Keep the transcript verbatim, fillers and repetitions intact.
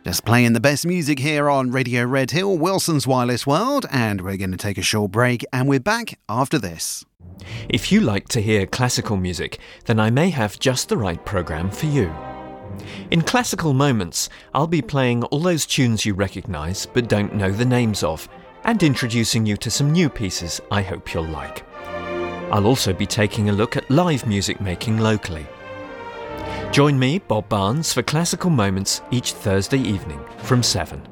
Just playing the best music here on Radio Red Hill, Wilson's Wireless World, and we're going to take a short break, and we're back after this. If you like to hear classical music, then I may have just the right programme for you. In Classical Moments, I'll be playing all those tunes you recognise but don't know the names of, and introducing you to some new pieces I hope you'll like. I'll also be taking a look at live music making locally. Join me, Bob Barnes, for Classical Moments each Thursday evening from seven.